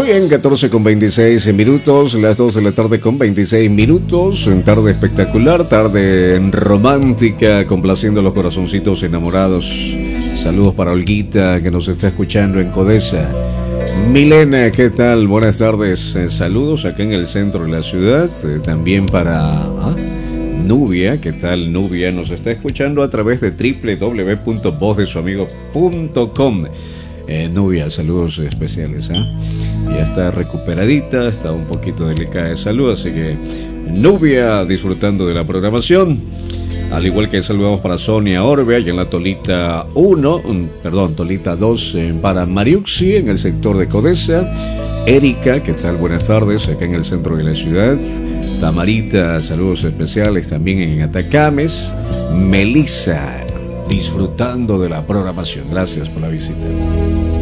Muy bien, 14 con 26 minutos, las 2 de la tarde con 26 minutos. Tarde espectacular, tarde romántica, complaciendo a los corazoncitos enamorados. Saludos para Olguita, que nos está escuchando en Codesa. Milena, ¿qué tal? Buenas tardes. Saludos acá en el centro de la ciudad. También para Nubia, ¿qué tal? Nubia nos está escuchando a través de www.vozdesuamigo.com. Nubia, saludos especiales. Ya está recuperadita, está un poquito delicada de salud, así que Nubia disfrutando de la programación. Al igual que saludamos para Sonia Orbe, allá en la Tolita 2, para Mariuxi, en el sector de Codesa. Erika, ¿qué tal? Buenas tardes, acá en el centro de la ciudad. Tamarita, saludos especiales también en Atacames. Melissa, disfrutando de la programación. Gracias por la visita.